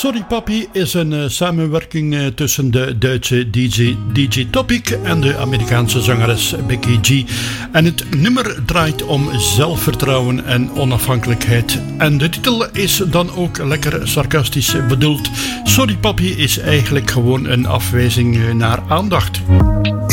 Sorry Papi is een samenwerking tussen de Duitse DJ Topic en de Amerikaanse zangeres Becky G. En het nummer draait om zelfvertrouwen en onafhankelijkheid. En de titel is dan ook lekker sarcastisch bedoeld. Sorry Papi is eigenlijk gewoon een afwijzing naar aandacht.